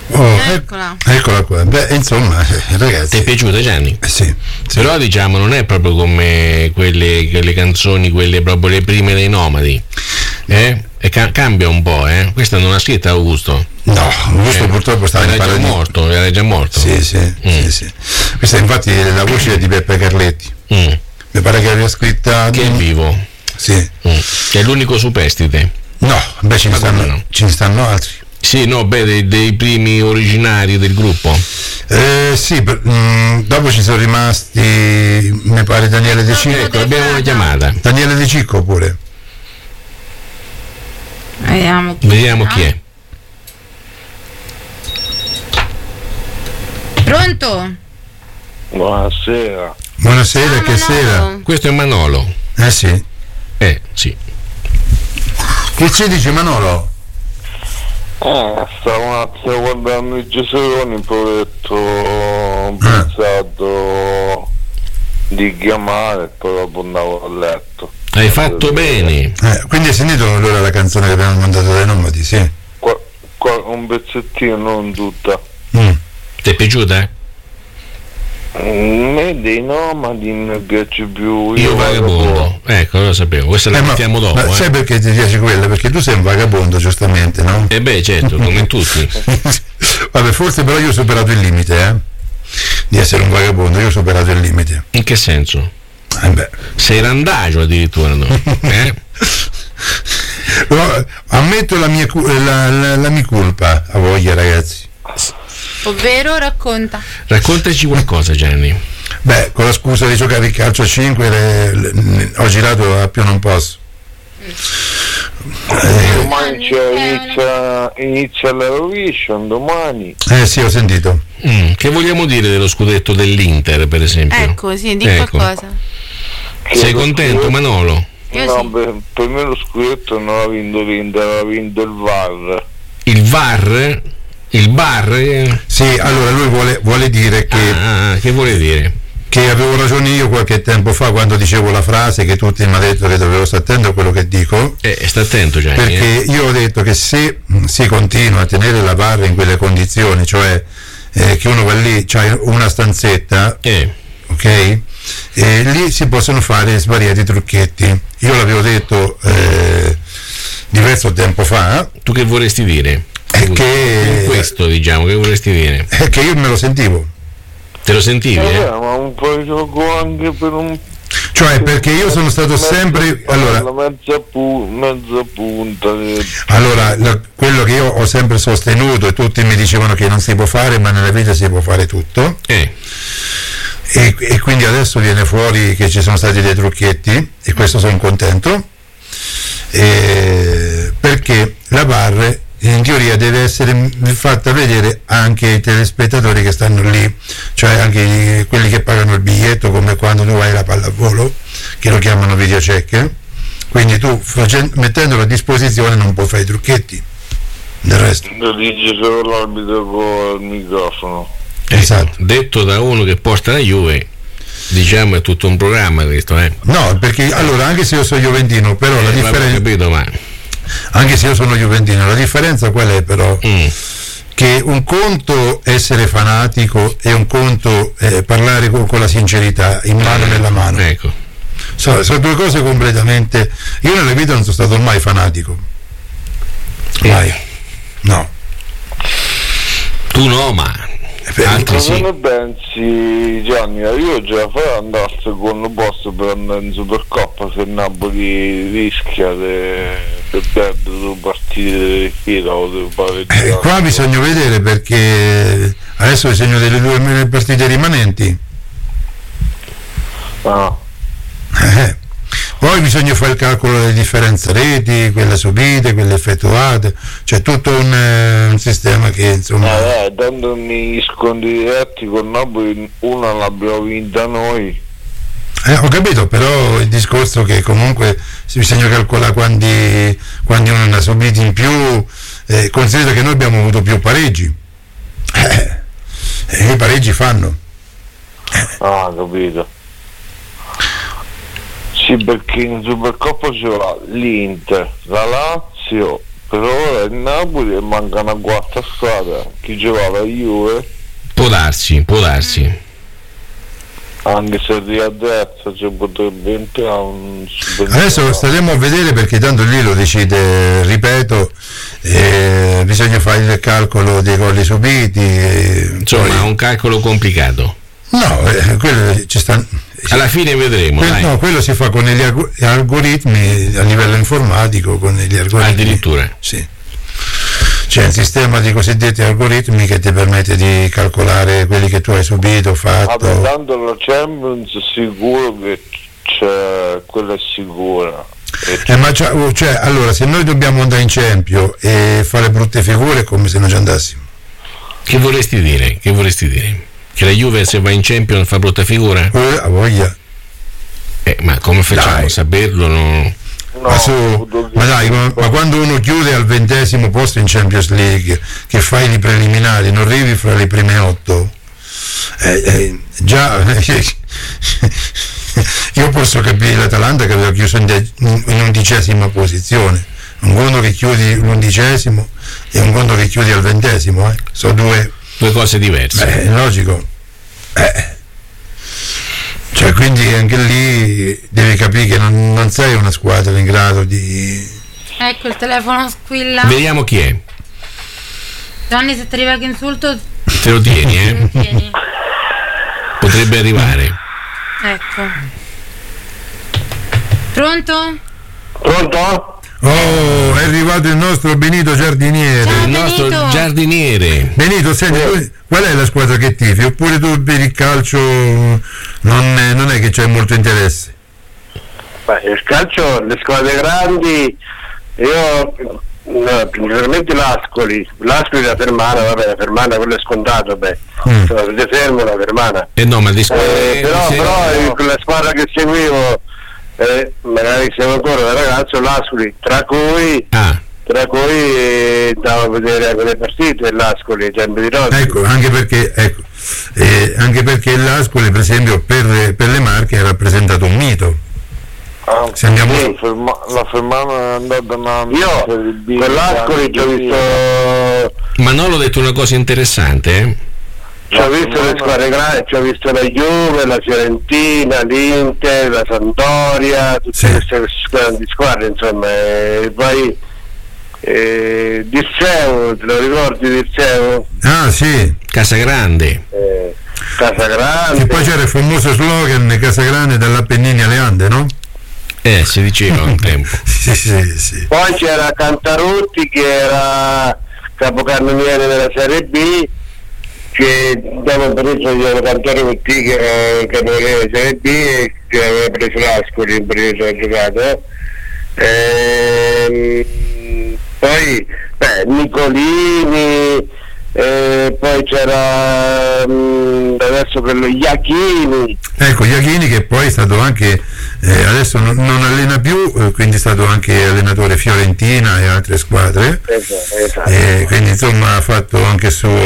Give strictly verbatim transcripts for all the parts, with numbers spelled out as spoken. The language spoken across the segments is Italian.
Oh, eccola. Eccola qua. Beh, insomma, ragazzi. Ti è piaciuta, Gianni? Eh, sì, sì. Però diciamo non è proprio come quelle, quelle canzoni, quelle proprio le prime dei Nomadi. Eh? E ca- cambia un po', eh? Questa non ha scritta Augusto. No, Augusto eh, purtroppo stava era in già morto, era già morto. Sì, sì, mm. sì, sì. Questa infatti è la voce di Beppe Carletti. Mm. Mi pare che abbia scritta. Che è vivo. Sì. Mm. Che è l'unico superstite. No, beh ce ne stanno, no? ce ne stanno altri. Sì, no, beh, dei, dei primi originari del gruppo. Eh, sì, per, mh, dopo ci sono rimasti, mi pare Daniele De Cicco. Ecco, abbiamo una chiamata. Daniele De Cicco pure. Vediamo chi, Vediamo chi è. Pronto? Buonasera. Buonasera, Ciao, che Manolo. sera? Questo è Manolo. Eh sì. Eh, sì. Che ci dice Manolo? Eh, stavo un attimo guardando i Geseroni, poi ho detto, ho pensato di chiamare e poi dopo andavo a letto. Hai fatto bene. Eh, quindi hai sentito allora la canzone che abbiamo mandato dai Nomadi, sì? Qua, qua un pezzettino, non tutta. Mm. Ti è piaciuta? Mm, me dei Nomadi mi piace più Io, io vagabondo. vagabondo. Ecco, lo sapevo. Questa la eh, mettiamo ma, dopo. Ma eh. sai perché ti piace quella? Perché tu sei un vagabondo, giustamente, no? Eh beh, certo, come tutti. Vabbè, forse però io ho superato il limite, eh? Di essere un vagabondo, io ho superato il limite. In che senso? Eh beh. Sei randagio addirittura, no? Eh? No, ammetto la mia, la, la, la mia colpa a voglia, ragazzi. Ovvero, racconta. Raccontaci qualcosa, Gianni. Beh, con la scusa di giocare il calcio a cinque le, le, le, ho girato a più non posso. Eh, domani inizia, inizia l'Eurovision, domani. Eh sì, ho sentito. Mm, che vogliamo dire dello scudetto dell'Inter, per esempio? Ecco, sì, di ecco. qualcosa. Che Sei contento, scudetto? Manolo? Io no, sì. per, per me lo scudetto non ha vinto l'Inter, ha vinto il V A R. Il V A R? Il bar? Sì, allora lui vuole, vuole dire che... Ah, che vuole dire? Che avevo ragione io qualche tempo fa quando dicevo la frase che tutti mi hanno detto che dovevo stare attento a quello che dico. Eh, sta attento, Gianni. Perché eh. io ho detto che se si continua a tenere la barra in quelle condizioni, cioè eh, che uno va lì, c'ha una stanzetta, eh. ok? E lì si possono fare svariati trucchetti. Io l'avevo detto eh, diverso tempo fa. Tu che vorresti dire? È che questo, diciamo, che vorresti dire? È che io me lo sentivo. Te lo sentivi? Eh, eh? Ma un po' gioco anche per un... Cioè perché io sono stato mezza, sempre allora mezza, pu- mezza punta di... allora la, quello che io ho sempre sostenuto e tutti mi dicevano che non si può fare, ma nella vita si può fare tutto, eh. e, e quindi adesso viene fuori che ci sono stati dei trucchetti e questo sono contento, e, perché la barra in teoria deve essere fatta vedere anche ai telespettatori che stanno lì, cioè anche quelli che pagano il biglietto, come quando tu vai alla pallavolo, che lo chiamano videocheck, quindi tu facendo, mettendolo a disposizione non puoi fare i trucchetti, del resto. Lo dice solo l'arbitro con il microfono. Esatto. Detto da uno che porta la Juve, diciamo è tutto un programma questo, eh? No, perché allora anche se io sono juventino, però eh, la differenza... capito, ma... Anche se io sono juventino, la differenza qual è però? Mm. Che un conto essere fanatico e un conto eh, parlare con, con la sincerità in mano nella mano. Ecco. So, sono due cose completamente... Io nella vita non sono stato mai fanatico. Mai. No. Tu no, ma... Altri sì. Come pensi, Gianni? Io già farò andare al secondo posto per andare in Supercoppa se Napoli rischia di perdere due partite di fila o di pareggiare. Eh, qua bisogna vedere, perché adesso bisogna delle due partite rimanenti. Ah. Eh. Poi bisogna fare il calcolo delle differenze reti, quelle subite, quelle effettuate, c'è tutto un, eh, un sistema che insomma... Eh, eh, tanto negli scontri diretti con Napoli una l'abbiamo vinta noi. Eh, ho capito, però il discorso che comunque bisogna calcolare quanti, quanti uno ne ha subiti in più, eh, considera che noi abbiamo avuto più pareggi, eh, e i pareggi fanno. Ah, capito. Sì, perché in Supercoppa c'era l'Inter, la Lazio, per ora il Napoli e manca una quarta squadra. Chi gioca la Juve? Può darsi, può darsi. Anche se riaddezza ci potrebbe entrare un adesso staremo a vedere, perché tanto lì lo decide, ripeto, eh, bisogna fare il calcolo dei gol subiti, eh, insomma poi... è un calcolo complicato. No, eh, quello ci sta... alla fine vedremo. Que- dai. No, quello si fa con gli alg- algoritmi a livello informatico, con gli algoritmi. Addirittura? Sì. C'è un sistema di cosiddetti algoritmi che ti permette di calcolare quelli che tu hai subito, fatto. Vabbè, tanto la Champions sicuro che c'è, quella è sicura. Eh, ma cioè, cioè, allora, se noi dobbiamo andare in Champions e fare brutte figure, è come se non ci andassimo. Che vorresti dire? Che vorresti dire? Che la Juve se va in Champions fa brutta figura? Eh, a voglia. Eh, ma come facciamo Dai. a saperlo? No? No, ma, su, ma dai, ma, ma quando uno chiude al ventesimo posto in Champions League, che fai i preliminari, non arrivi fra le prime otto, eh, eh, già io posso capire l'Atalanta che aveva chiuso in, de- in undicesima posizione, un conto che chiudi l'undicesimo e un conto che chiudi al ventesimo, eh. Sono due, due cose diverse. Beh, è logico. Eh. Cioè, quindi anche lì devi capire che non, non sei una squadra in grado di... Ecco, il telefono squilla. Vediamo chi è. Gianni, se ti arriva che insulto, Te lo tieni, eh? tieni. Potrebbe arrivare. Ecco. Pronto? Pronto? Oh, è arrivato il nostro Benito Giardiniere. Ciao. Il nostro Benito. giardiniere. Benito, senti, tu- qual è la squadra che tifi? Oppure tu per il calcio non è, non è che c'è molto interesse? Beh, il calcio, le squadre grandi, io no, principalmente l'Ascoli, l'Ascoli e la Fermana, vabbè, la Fermana quello è scontato, beh, Mm. sono tutte ferme la Fermana. Eh no, ma di Eh, però, se- però eh, quella squadra che seguivo, eh, magari siamo ancora da ragazzo, l'Ascoli, tra cui Ah, tra cui eh, andavo a vedere quelle partite, l'Ascoli, Gembe di Rossi. Ecco, anche perché, ecco, eh, anche perché l'Ascoli, per esempio, per, per le Marche ha rappresentato un mito. Ah, Se andiamo- la, ferma- la Fermana è andata una Io Serie B, con l'Ascoli ci ho visto ma non ho detto una cosa interessante, eh? ci ho visto le squadre grandi, ci ho visto la Juve, la Fiorentina, l'Inter, la Sampdoria, tutte Sì. queste grandi squadre, insomma, e poi eh, Dirceu, te lo ricordi Dirceu? Ah sì, Casagrande. Eh, Casa che Grande. poi c'era il famoso slogan Casagrande dall'Appennini alle Ande, no? Eh, si diceva un tempo. Sì, sì, sì. Poi c'era Cantarutti che era capocannoniere della Serie B, che dopo per eso c'era Cantarutti che era il capocannoniere della Serie B e che aveva preso l'Ascoli in periodo ha giocato. Ehm, poi beh, Nicolini, eh, poi c'era mh, adesso quello Iachini. Ecco, Iachini che poi è stato anche, eh, adesso non, non allena più, eh, quindi è stato anche allenatore Fiorentina e altre squadre, Esatto, esatto. eh, quindi insomma ha fatto anche il suo,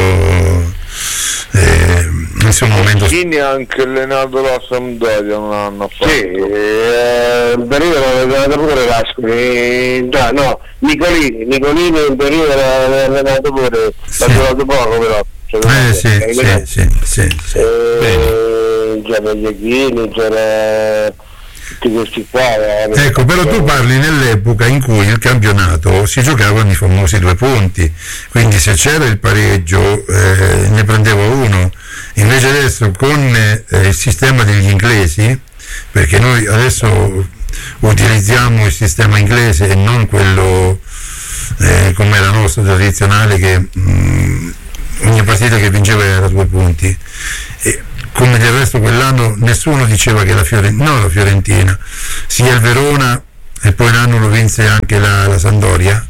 eh, il suo momento. Chini ha anche allenato la Sampdoria un anno fa. Sì, eh, in periodo aveva allenato pure l'Ascoli, no, no, Nicolini, Nicolini in periodo aveva allenato pure, l'ha Sì. giocato poco però. Cioè, Eh sì, hai sì, venuto? sì, sì, sì. Eh, c'era Iachini, c'era tutti questi qua. eh. Ecco, però tu parli nell'epoca in cui il campionato si giocavano i famosi due punti, quindi se c'era il pareggio eh, ne prendeva uno, invece adesso con eh, il sistema degli inglesi, perché noi adesso utilizziamo il sistema inglese e non quello eh, come era nostro tradizionale, che mh, ogni partita che vinceva era due punti, e come del resto quell'anno nessuno diceva che la Fiorentina, no la Fiorentina, sia il Verona, e poi un anno lo vinse anche la, la Sampdoria,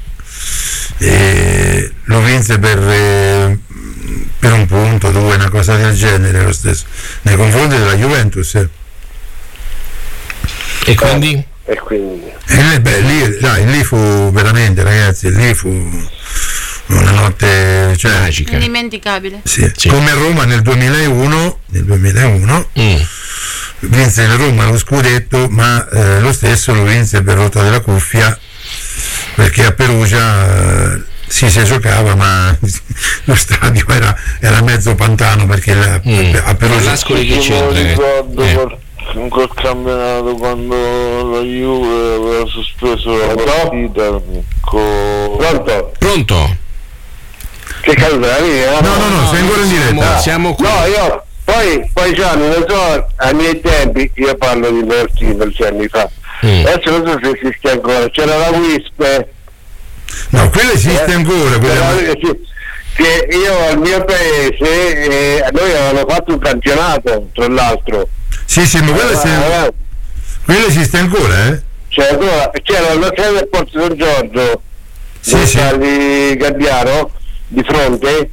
e lo vinse per, eh, per un punto, due, una cosa del genere, lo stesso, nei confronti della Juventus. E quindi? E quindi E lì, beh, lì, dai, lì fu veramente, ragazzi, lì fu una notte, cioè, Magica. Indimenticabile. sì, Sì. come Roma nel duemilauno, nel duemilauno Mm. vinse il Roma lo scudetto, ma eh, lo stesso lo vinse per rotta della cuffia perché a Perugia eh, sì, si giocava, ma lo stadio era, era mezzo pantano, perché la, Mm. a Perugia L'Ascoli che Io me lo c'entra? ricordo Eh. col, col campionato quando la Juve aveva sospeso la Pronto? partita con... Pronto? Pronto? Che caduta la mia? no no no, sei ancora in diretta. Siamo, siamo qui. No, io poi, poi Gianni, non so, ai miei tempi, io parlo di molti, molti anni fa, Mm. adesso non so se esiste ancora, c'era la Wisp, No, quella esiste eh, ancora, quella... c'era- che- che io al mio paese, eh, noi avevamo fatto un campionato, tra l'altro. sì sì, ma quella, se- Eh, quella esiste ancora, eh? c'era, ancora- c'era il hotel del Porto San Giorgio, Sì, sì. di Gabbiano, di fronte,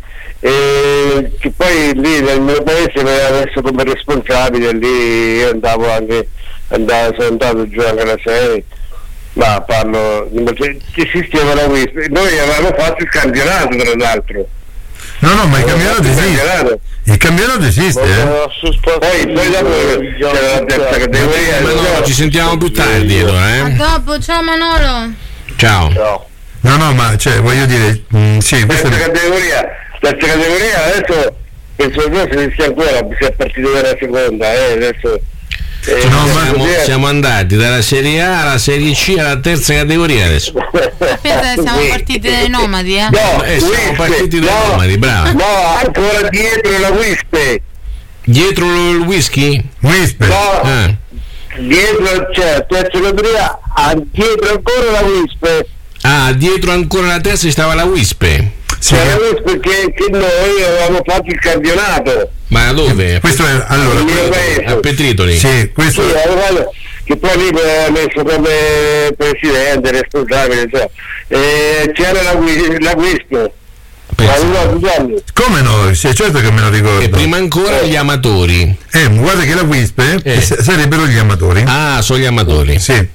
e che poi lì nel mio paese mi aveva messo come responsabile, lì io andavo anche, andavo, sono andato giù anche alla sei, ma parlo di molti- ci esisteva la Wisp, noi avevamo fatto il campionato tra l'altro. No no, ma il Avevamo campionato fatto il esiste, campionato. il campionato esiste, eh? Poi, poi dopo c'era la terza categoria. Manolo, ci sentiamo più tardi allora, A eh? dopo, ciao Manolo. Ciao. No. No no, ma cioè voglio dire, mh, sì, questa Terza categoria, terza categoria adesso penso che non si sia ancora, si è partito dalla seconda, eh, adesso eh, No, ma Siamo, così è- siamo andati dalla Serie A alla Serie C alla terza categoria adesso. Aspetta, siamo Sì. partiti dai nomadi, eh. No, Eh, siamo Wisp, partiti dai no, numeri, brava. No, ancora dietro la Wisp. Dietro il whisky? Wisp. No, Ah. dietro c'è terza categoria, ah, dietro ancora la Wisp. Ah, dietro ancora la terza stava la Wispe. Sì, C'è la Wisp che, che noi avevamo fatto il campionato. Ma dove? questo è, allora, Il mio paese. A Petritoli. sì, Sì, questo avevamo- che poi lì mi aveva messo come presidente, responsabile, insomma. E c'era la, Wi- la Wisp. Pensa. Avevamo due anni. come no? Sì, certo che me lo ricordo. E prima ancora gli amatori. Eh, guarda che la Wisp eh, Eh. s- sarebbero gli amatori. Ah, sono gli amatori. Sì.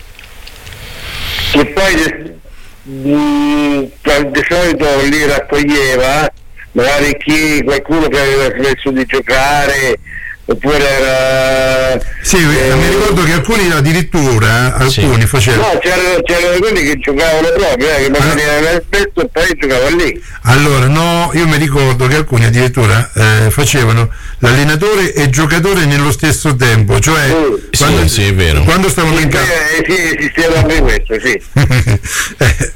Che poi mh, di solito li raccoglieva magari chi, qualcuno che aveva smesso di giocare, oppure era Sì, eh, mi ricordo che alcuni addirittura, alcuni Sì. facevano. no, c'erano, c'erano quelli che giocavano proprio, eh, che magari avevano smesso e poi giocavano lì. Allora, no, io mi ricordo che alcuni addirittura eh, facevano l'allenatore e il giocatore nello stesso tempo, cioè Sì. quando, Sì, sì, è vero. quando stavano Sì, in campo. eh, sì, esisteva anche questo, sì. Eh,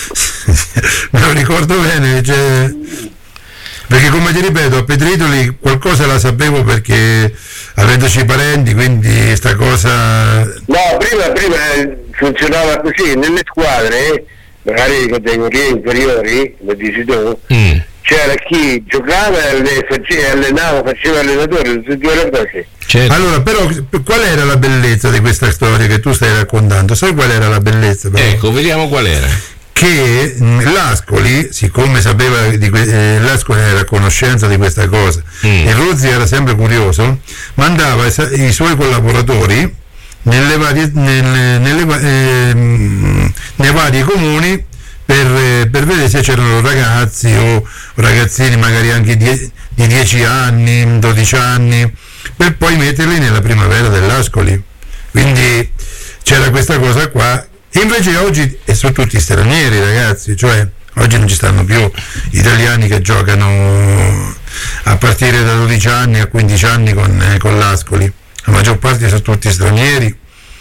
me lo ricordo bene, cioè, perché come ti ripeto, a Petritoli qualcosa la sapevo perché avendoci parenti, quindi sta cosa. No, prima, prima funzionava così, nelle squadre, magari di categorie inferiori, come dici tu, Mm. c'era chi giocava e alle- face- allenava, faceva allenatore, tutte e due le cose. Certo. Allora, però, qual era la bellezza di questa storia che tu stai raccontando? Sai qual era la bellezza? Però? Ecco, vediamo qual era. Che mh, l'Ascoli, siccome sapeva di que- eh, l'Ascoli era a conoscenza di questa cosa, Mm. e Rozzi era sempre curioso, mandava i, sa- i suoi collaboratori nelle varie, nelle, nelle va- ehm, nei vari comuni per, eh, per vedere se c'erano ragazzi o ragazzini magari anche die- di dieci anni, dodici anni, per poi metterli nella primavera dell'Ascoli. Quindi c'era questa cosa qua. E invece oggi e sono tutti stranieri, ragazzi, cioè oggi non ci stanno più italiani che giocano a partire da dodici anni a quindici anni con, eh, con l'Ascoli. La maggior parte sono tutti stranieri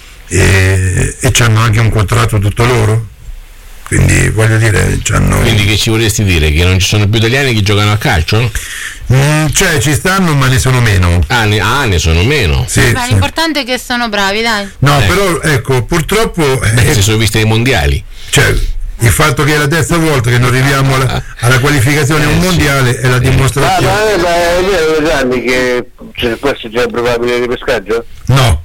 e, e hanno anche un contratto tutto loro. Quindi voglio dire, c'hanno. Quindi che ci vorresti dire? Che non ci sono più italiani che giocano a calcio? Mm, cioè ci stanno ma ne sono meno. Ah, ne, ah, ne sono meno. Sì, Ma sì. l'importante è che sono bravi, dai. No, Eh. però ecco, purtroppo eh, Beh, si sono visti ai mondiali. cioè, il fatto che è la terza volta che non arriviamo alla, alla qualificazione a un Eh, sì. mondiale è la Ma, dimostrazione. ma, ma è vero Gianni che cioè, questo già è probabile di pescaggio? No,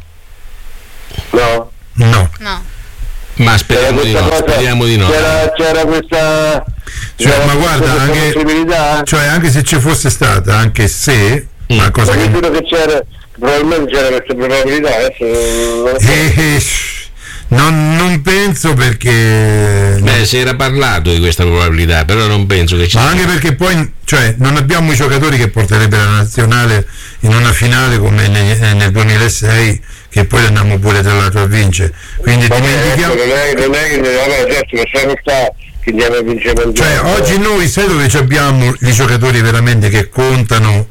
No? no. No. Ma speriamo di no, cosa- speriamo di no. C'era, c'era questa, Cioè, c'era ma guarda, questa anche- possibilità? Cioè, anche se ci fosse stata, anche se, Mm. ma cosa Perché che. credo che c'era, probabilmente c'era questa probabilità, adesso non lo so. Eh, eh, shh, non, non penso perché. Beh, si era parlato di questa probabilità, però non penso che ci Ma sia. anche perché poi, cioè, non abbiamo i giocatori che porterebbero la nazionale in una finale come nel, nel duemilasei che poi andiamo pure tra l'altro a vincere, quindi Vabbè, dimentichiamo, ecco, non è, non è che vabbè, certo, lasciamo stare che andiamo a vincere cioè mondiale. oggi noi sai dove ci abbiamo i giocatori veramente che contano,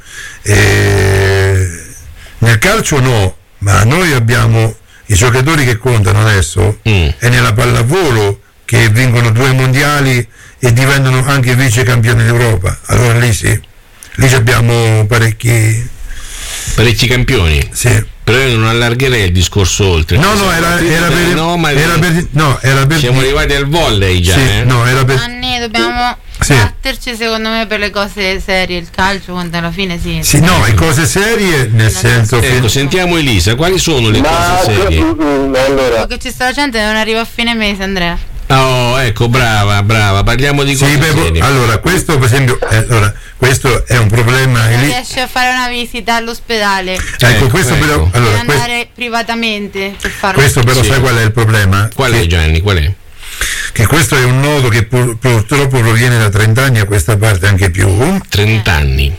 eh, nel calcio no, ma noi abbiamo i giocatori che contano adesso Mm. è nella pallavolo, che vincono due mondiali e diventano anche vice campioni d'Europa, allora lì sì, lì abbiamo parecchi, Parecchi campioni. sì. Però io non allargherei il discorso oltre. No, no, era, era per, no, ma era per, no, era per siamo arrivati al volley già. sì, eh? no, era per, Anni, dobbiamo Sì. batterci secondo me per le cose serie, il calcio quando alla fine sì. sì, no, in cose serie, nel senso Ecco, che sentiamo Elisa, quali sono le Ma cose serie? mm, allora, Perché ci sta la gente che non arriva a fine mese, Andrea. Oh, ecco, brava, brava, parliamo di cose sì, beh, serie. allora questo per esempio eh, allora, questo è un problema Non lì, riesce a fare una visita all'ospedale, ecco, Ecco, questo ecco. però deve allora, que- andare privatamente per farlo. questo però Sì. sai qual è il problema? Qual che, è, Gianni, qual è? che questo è un nodo che pur- purtroppo proviene da trenta anni a questa parte, anche più, trenta anni.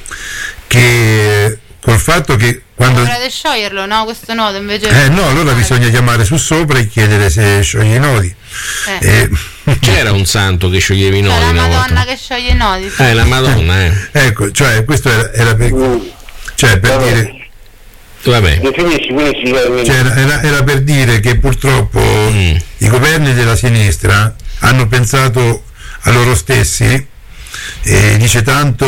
che col fatto che quando Dovrete scioglierlo, no? Questo nodo invece. eh no, allora bisogna chiamare su sopra e chiedere se scioglie i nodi. Eh. Eh, C'era un santo che scioglieva i C'è nodi la una Madonna volta. che scioglie i nodi. sì. Eh, la Madonna, eh. ecco, cioè questo era, era per, cioè, per vabbè. dire Vabbè. Finisci, finisci, finisci. cioè, era, era- era per dire che purtroppo Mm. i governi della sinistra hanno pensato a loro stessi, e dice tanto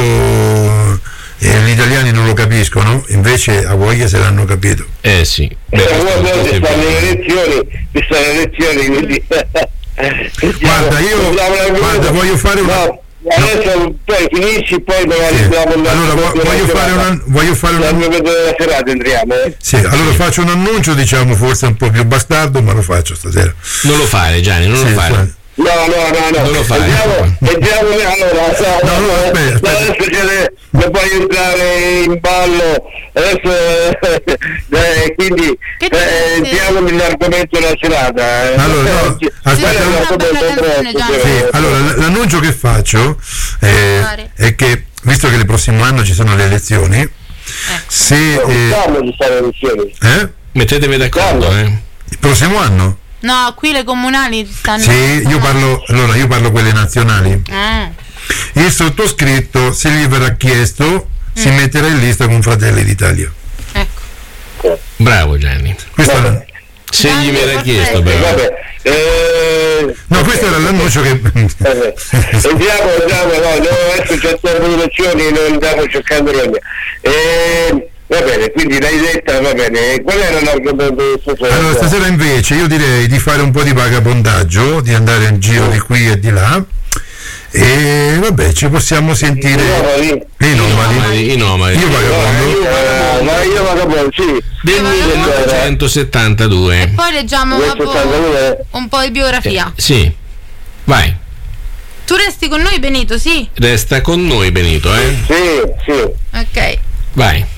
eh, gli italiani non lo capiscono, invece a voglia se l'hanno capito. Eh sì. Beh, Eh, questo- guarda, questo ci è stanno le vero. elezioni, ci stanno le elezioni, quindi Guarda, io- guarda, voglio fare una- no, adesso poi finisci, poi magari Sì. andiamo Allora vo- voglio fare una, voglio fare una, la della serata entriamo, eh. sì, allora faccio un annuncio, diciamo forse un po' più bastardo, ma lo faccio stasera. Non lo fare, Gianni, non Sì, lo fare. sì. No, no, no, no. Non lo fai. Entriamo, entriamo allora, No, no, aspetta, aspetta. adesso c'è le- non puoi entrare in ballo, adesso eh, quindi Che eh, dici? entriamo nell'argomento della serata. eh. Allora, no, Sì, aspetta, quello è no. un argomento Una bella canzone, troppo, Gianni. Sì, però. allora l- l'annuncio che faccio eh, Fare. è che, visto che il prossimo anno ci sono le elezioni, se eh, Quando ci stanno le elezioni? eh, Mettetevi d'accordo, eh. il prossimo anno? No, qui le comunali stanno. Sì, io parlo, allora io parlo quelle nazionali. Ah, Il sottoscritto, se gli verrà chiesto, si metterà in lista con Fratelli d'Italia. ecco. Bravo Gianni. Questo Vabbè. era, Se Gianni, gli viene perfetto. chiesto Eh, però. vabbè, eh, no, questo era l'annuncio che eh, entriamo, entriamo, no, no, adesso c'è tempo di elezioni, non andiamo cercando rogna. Eh, va bene, quindi l'hai detta, va bene. Qual era l'argomento di stasera? Allora, stasera invece io direi di fare un po' di vagabondaggio, di andare in giro di qui e di là, e vabbè, ci possiamo sentire i nomadi. I nomadi. Io vagabondo. Ma io vado sì. Del millenovecentosettantadue. Poi leggiamo Questo dopo ottantadue. un po' di biografia. Sì. Vai. Tu resti con noi, Benito, sì? Resta con noi Benito, eh. Sì, sì. Ok. Vai.